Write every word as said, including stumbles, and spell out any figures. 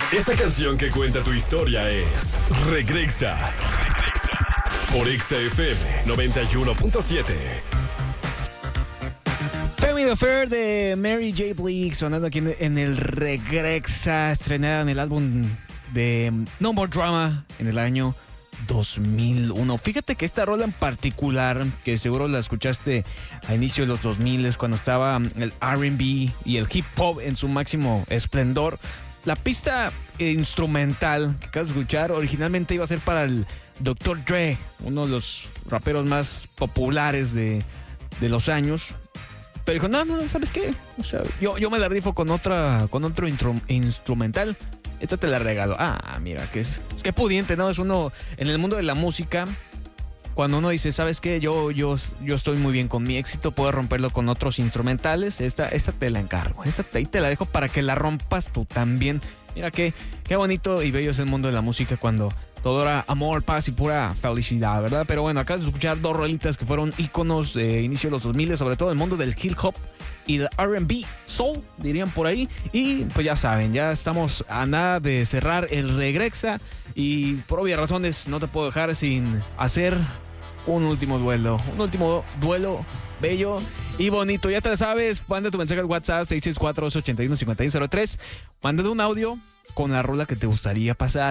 Esa canción que cuenta tu historia es Regrexa. Por Exa F M noventa y uno punto siete. Family Affair de Mary J. Blige sonando aquí en, en el Regrexa, estrenada en el álbum de No More Drama en el año dos mil uno. Fíjate que esta rola en particular, que seguro la escuchaste a inicio de los dos mil, cuando estaba el R and B y el hip hop en su máximo esplendor. La pista instrumental que acabas de escuchar originalmente iba a ser para el doctor Dre, uno de los raperos más populares de, de los años. Pero dijo, no, no, ¿sabes qué? O sea, yo, yo me la rifo con otra, con otro intro, instrumental. Esta te la regalo. Ah, mira, que es, es que pudiente, ¿no? Es uno, en el mundo de la música, cuando uno dice, ¿sabes qué? Yo, yo, yo estoy muy bien con mi éxito, puedo romperlo con otros instrumentales. Esta, esta te la encargo. Esta te, ahí te la dejo para que la rompas tú también. Mira qué, qué bonito y bello es el mundo de la música cuando todo era amor, paz y pura felicidad, ¿verdad? Pero bueno, acabas de escuchar dos rolitas que fueron íconos de inicio de los dos mil, sobre todo el mundo del hip hop y del R and B, soul, dirían por ahí. Y pues ya saben, ya estamos a nada de cerrar el Regrexa y por obvias razones no te puedo dejar sin hacer un último duelo, un último duelo bello y bonito. Ya te lo sabes, manda tu mensaje al WhatsApp seis seis cuatro, ocho ocho uno, cinco uno cero tres. Mándate un audio con la rola que te gustaría pasar.